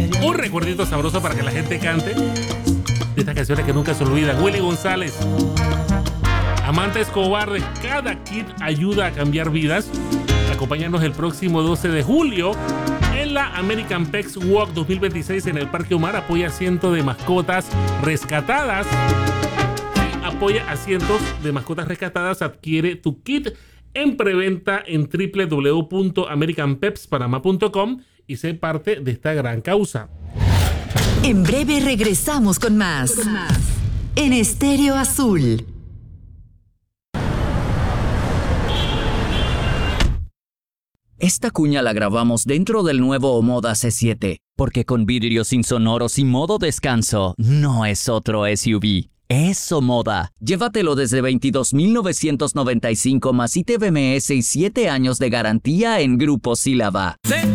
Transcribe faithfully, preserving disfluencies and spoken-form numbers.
Un recuerdito sabroso para que la gente cante de estas canciones que nunca se olvidan. Willy González, Amantes Cobardes. Cada kit ayuda a cambiar vidas. Acompáñanos el próximo doce de julio en la American Pets Walk dos mil veintiséis en el Parque Omar. Apoya a cientos de mascotas rescatadas. Sí, apoya a cientos de mascotas rescatadas. Adquiere tu kit en preventa en doble u doble u doble u punto american peps panama punto com y sé parte de esta gran causa. En breve regresamos con más, con más. En Estéreo Azul. Esta cuña la grabamos dentro del nuevo Omoda C siete, porque con vidrios insonoros y modo descanso, no es otro S U V. Es Omoda. Llévatelo desde veintidós mil novecientos noventa y cinco más I T V M S y siete años de garantía en Grupo Sílaba.